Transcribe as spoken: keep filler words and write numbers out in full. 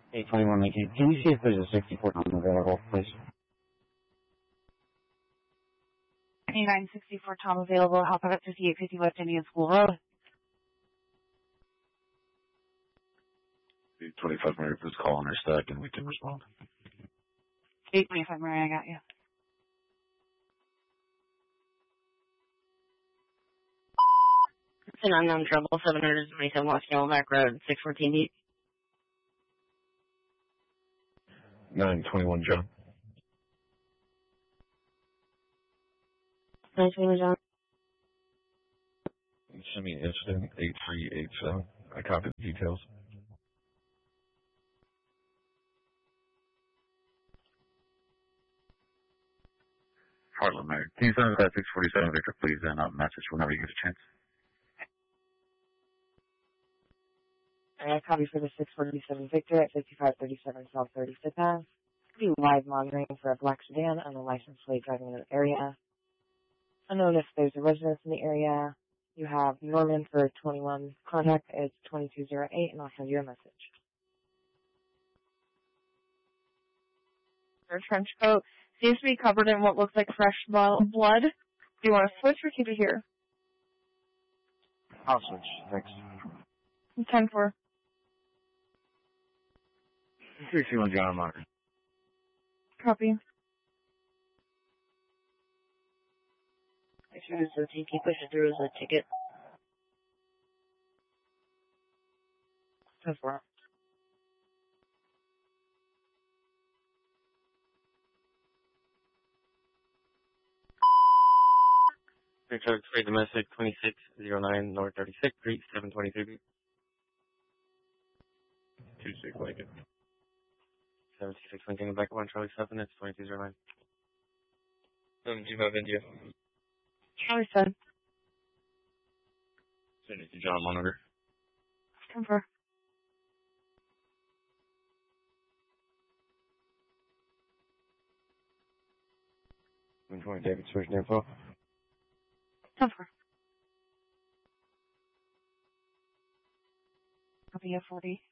eight twenty-one Lincoln. Can you see if there's a sixty-four Tom available, please? twenty-nine sixty-four Tom available. Alpha fifty-eight fifty West Indian School Road. twenty-five Mary, please call on our stack and we can respond. eight twenty-five Mary, I got you. It's an unknown trouble, seven twenty-seven West Camelback Road, six fourteen deep. nine twenty-one John. nine twenty-one John. Send me an incident eight three eight seven. I copied the details. Heartland, Mary. Can you send us that six forty-seven Victor, please, and a message whenever you get a chance? I copy for the six forty-seven Victor at fifty-five thirty-seven South thirty-fifth Ave. Do live monitoring for a black sedan and a license plate driving in the area. Unknown if there's a residence in the area. You have Norman for twenty-one. Contact is twenty-two oh eight, and I'll send you a message. Your trench coat seems to be covered in what looks like fresh blood. Do you want to switch or keep it here? I'll switch. Thanks. ten four. three two one John Marker. Copy. Actually, so T P push it through as a ticket. ten four. Victor, trade domestic twenty-six oh nine North thirty-sixth Street, seven twenty-three. two six Lincoln. seventy-six Lincoln, back one Charlie seven, it's twenty-two oh nine. Um, do you have India? Charlie said. Send it to John Monitor. ten four. one twenty David, switch info. ten four. Copy of forty.